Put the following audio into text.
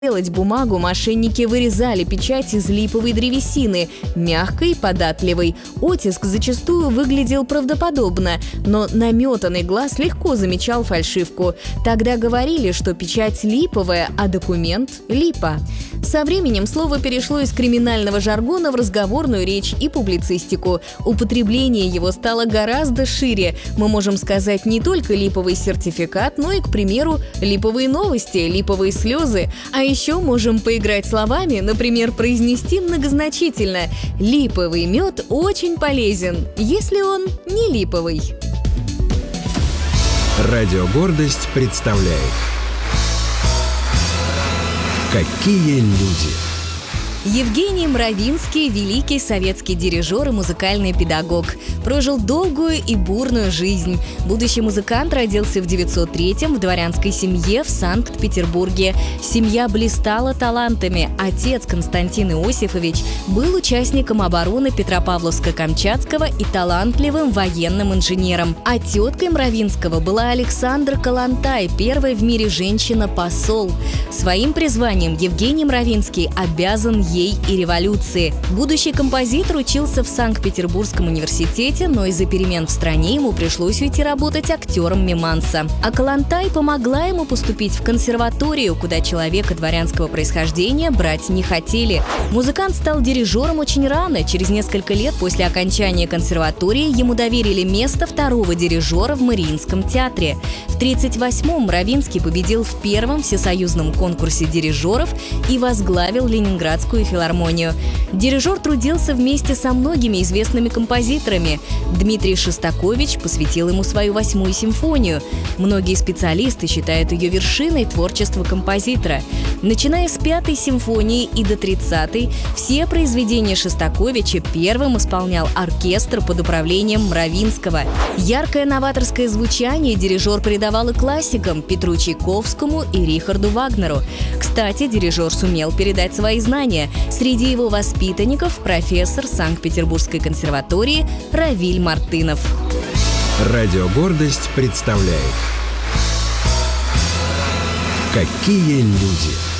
Делать бумагу мошенники вырезали печать из липовой древесины, мягкой, податливой. Оттиск зачастую выглядел правдоподобно, но наметанный глаз легко замечал фальшивку. Тогда говорили, что печать липовая, а документ – липа. Со временем слово перешло из криминального жаргона в разговорную речь и публицистику. Употребление его стало гораздо шире. Мы можем сказать не только липовый сертификат, но и, к примеру, липовые новости, липовые слезы. А еще можем поиграть словами, например, произнести многозначительно: «Липовый мед очень полезен, если он не липовый». Радио «Гордость» представляет «Какие люди». Евгений Мравинский – великий советский дирижер и музыкальный педагог. Прожил долгую и бурную жизнь. Будущий музыкант родился в 1903-м в дворянской семье в Санкт-Петербурге. Семья блистала талантами. Отец Константин Иосифович был участником обороны Петропавловска-Камчатского и талантливым военным инженером. А теткой Мравинского была Александра Калантай, первая в мире женщина-посол. Своим призванием Евгений Мравинский обязан ей и революции. Будущий композитор учился в Санкт-Петербургском университете, но из-за перемен в стране ему пришлось уйти работать актером миманса. А Калантай помогла ему поступить в консерваторию, куда человека дворянского происхождения брать не хотели. Музыкант стал дирижером очень рано. Через несколько лет после окончания консерватории ему доверили место второго дирижера в Мариинском театре. В 1938-м Мравинский победил в первом всесоюзном конкурсе дирижеров и возглавил Ленинградскую филармонию. Дирижер трудился вместе со многими известными композиторами. Дмитрий Шостакович посвятил ему свою 8-ю симфонию. Многие специалисты считают ее вершиной творчества композитора. Начиная с 5-й симфонии и до 30-й, все произведения Шостаковича первым исполнял оркестр под управлением Мравинского. Яркое новаторское звучание дирижер придавал и классикам Петру Чайковскому и Рихарду Вагнеру. Кстати, дирижер сумел передать свои знания. Среди его воспитанников профессор Санкт-Петербургской консерватории Равиль Мартынов. Радио «Гордость» представляет «Какие люди».